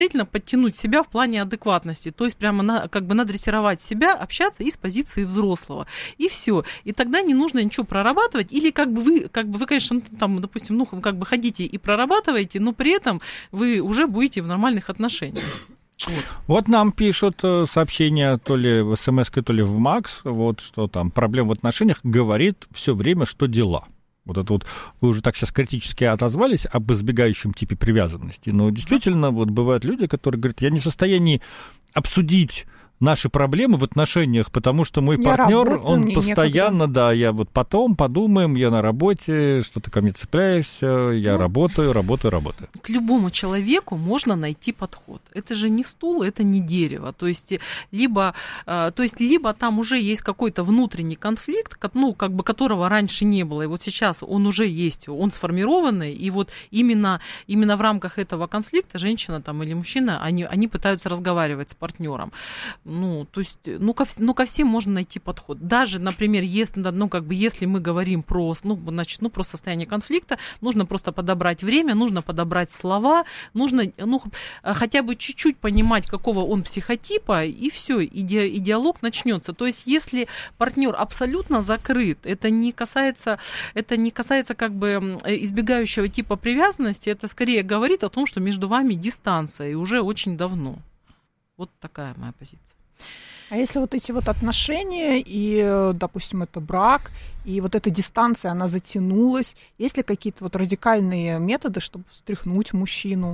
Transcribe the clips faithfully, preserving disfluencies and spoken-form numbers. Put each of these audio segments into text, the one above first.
подтянуть себя в плане адекватности, то есть прямо на, как бы надрессировать себя, общаться из позиции взрослого, и все. И тогда не нужно ничего прорабатывать, или как бы вы, как бы вы, конечно, там, допустим, ну, как бы ходите и прорабатываете, но при этом вы уже будете в нормальных отношениях. Вот. Вот нам пишут сообщения то ли в смс-ке, то ли в МАКС, вот что там проблем в отношениях, говорит все время, что дела. Вот это вот, вы уже так сейчас критически отозвались об избегающем типе привязанности, но действительно вот бывают люди, которые говорят, я не в состоянии обсудить наши проблемы в отношениях, потому что мой я партнер, работаю, он постоянно, некогда. Да, я вот потом подумаем, я на работе, что ты ко мне цепляешься, я ну, работаю, работаю, работаю. К любому человеку можно найти подход. Это же не стул, это не дерево. То есть либо, то есть, либо там уже есть какой-то внутренний конфликт, ну, как бы которого раньше не было, и вот сейчас он уже есть, он сформированный, и вот именно, именно в рамках этого конфликта женщина там, или мужчина, они, они пытаются разговаривать с партнером. Ну, то есть, ну ко, ну, ко всем можно найти подход. Даже, например, если, ну, как бы, если мы говорим про, ну, значит, ну, про состояние конфликта, нужно просто подобрать время, нужно подобрать слова, нужно, ну, хотя бы чуть-чуть понимать, какого он психотипа, и все, и, ди, и диалог начнется. То есть, если партнер абсолютно закрыт, это не касается, это не касается, как бы, избегающего типа привязанности, это скорее говорит о том, что между вами дистанция, и уже очень давно. Вот такая моя позиция. А если вот эти вот отношения, и, допустим, это брак, и вот эта дистанция, она затянулась, есть ли какие-то вот радикальные методы, чтобы встряхнуть мужчину?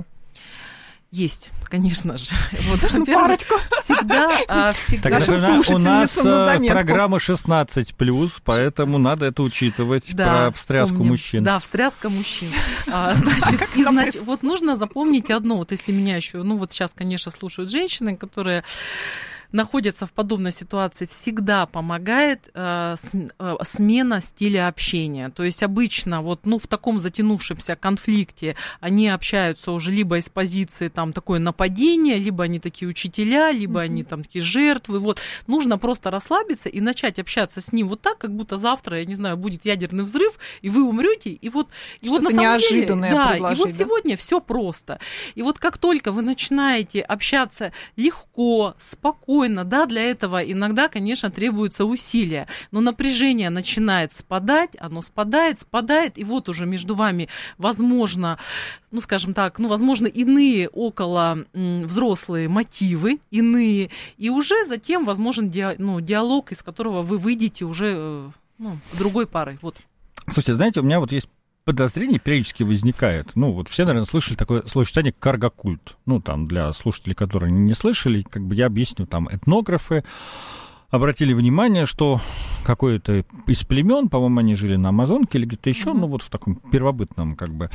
Есть, конечно же. Вот, даже парочку. Всегда, всегда. Так, например, у нас программа шестнадцать плюс, поэтому надо это учитывать, да, про встряску помним. Мужчин. Да, встряска мужчин. А, значит, и, значит, вот нужно запомнить одно, вот если меня еще, ну вот сейчас, конечно, слушают женщины, которые находятся в подобной ситуации, всегда помогает э, смена стиля общения. То есть обычно вот, ну, в таком затянувшемся конфликте они общаются уже либо из позиции там, такое нападение, либо они такие учителя, либо mm-hmm. они там такие жертвы. Вот. Нужно просто расслабиться и начать общаться с ним вот так, как будто завтра, я не знаю, будет ядерный взрыв, и вы умрете. И вот, и вот на самом деле, да, и вот да? сегодня все просто. И вот как только вы начинаете общаться легко, спокойно, да, для этого иногда, конечно, требуются усилия, но напряжение начинает спадать, оно спадает, спадает, и вот уже между вами, возможно, ну, скажем так, ну, возможно, иные около м, взрослые мотивы, иные, и уже затем возможен ди, ну, диалог, из которого вы выйдете уже ну, другой парой, вот. Слушайте, знаете, у меня вот есть подозрение периодически возникает. Ну, вот все, наверное, слышали такое словосочетание «каргокульт». Ну, там, для слушателей, которые не слышали, как бы я объясню, там, этнографы обратили внимание, что какое-то из племен, по-моему, они жили на Амазонке или где-то еще, mm-hmm. ну, вот в таком первобытном, как бы,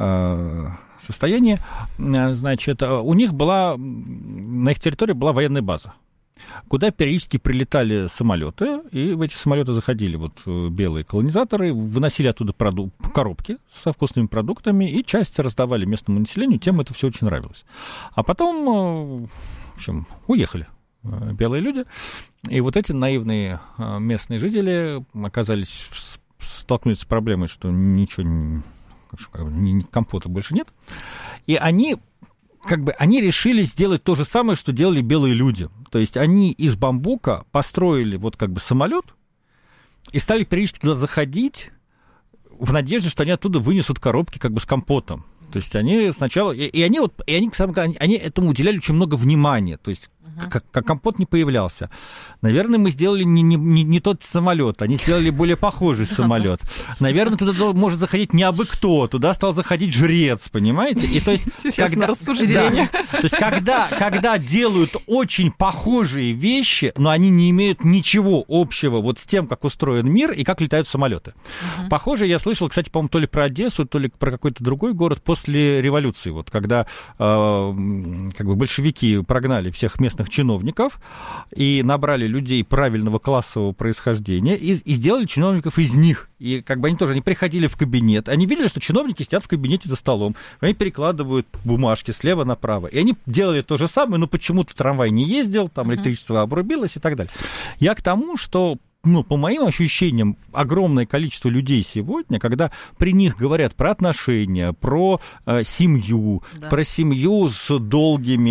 состоянии, значит, у них была, на их территории была военная база, куда периодически прилетали самолеты, и в эти самолеты заходили вот белые колонизаторы, выносили оттуда проду- коробки со вкусными продуктами, и часть раздавали местному населению, тем это все очень нравилось. А потом, в общем, уехали белые люди, и вот эти наивные местные жители оказались, столкнулись с проблемой, что ничего, ни компота больше нет, и они как бы они решили сделать то же самое, что делали белые люди. То есть они из бамбука построили вот как бы самолет и стали периодически туда заходить в надежде, что они оттуда вынесут коробки как бы с компотом. То есть они сначала... И, и они, вот, и они, они этому уделяли очень много внимания. То есть как, как компот не появлялся. Наверное, мы сделали не, не, не, не тот самолет, они сделали более похожий самолет. Наверное, туда может заходить не абы кто, туда стал заходить жрец, понимаете? И то есть, когда, да, то есть когда, когда делают очень похожие вещи, но они не имеют ничего общего вот с тем, как устроен мир и как летают самолеты. Uh-huh. Похоже, я слышал, кстати, по-моему, то ли про Одессу, то ли про какой-то другой город после революции, вот когда э, как бы большевики прогнали всех местных чиновников и набрали людей правильного классового происхождения и, и сделали чиновников из них. И как бы они тоже, они приходили в кабинет, они видели, что чиновники сидят в кабинете за столом, они перекладывают бумажки слева направо. И они делали то же самое, но почему-то трамвай не ездил, там электричество обрубилось и так далее. Я к тому, что ну, по моим ощущениям, огромное количество людей сегодня, когда при них говорят про отношения, про э, семью, да. про семью с долгими